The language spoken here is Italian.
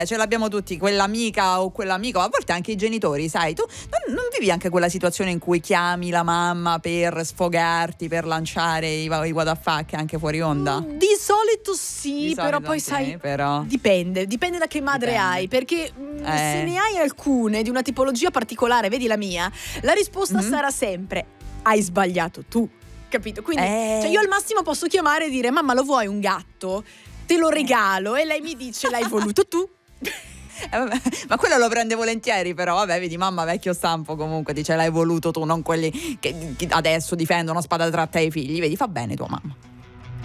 Ce l'abbiamo tutti, quell'amica o quell'amico, a volte anche i genitori, sai, tu non vivi anche quella situazione in cui chiami la mamma per sfogarti, per lanciare i what the fuck anche fuori onda? Di solito sì, Di però solito poi sì, sai, però. dipende da che madre Dipende. hai, perché se ne hai alcune di una tipologia particolare, vedi la mia, la risposta sarà sempre: hai sbagliato tu, capito? Quindi cioè io al massimo posso chiamare e dire: mamma, lo vuoi un gatto? Te lo regalo, e lei mi dice: l'hai voluto tu. Vabbè, ma quello lo prende volentieri, però vabbè, vedi, mamma vecchio stampo, comunque dice l'hai voluto tu, non quelli che adesso difendono spada tratta ai figli, vedi, fa bene tua mamma.